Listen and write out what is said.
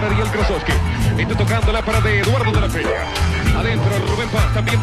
para Ariel Krasowski. Está tocando la para de Eduardo de la Peña. Adentro Rubén Paz también.